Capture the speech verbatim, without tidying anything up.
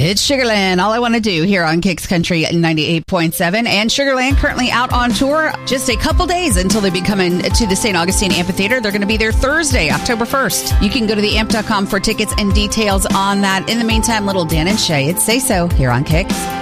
It's Sugarland, All I Want to Do here on Kicks Country ninety-eight point seven. And Sugarland currently out on tour. Just a couple days until they be coming to the Saint Augustine Amphitheater. They're going to be there Thursday, October first. You can go to the amp dot com for tickets and details on that. In the meantime, little Dan and Shay, it's Say So here on Kicks.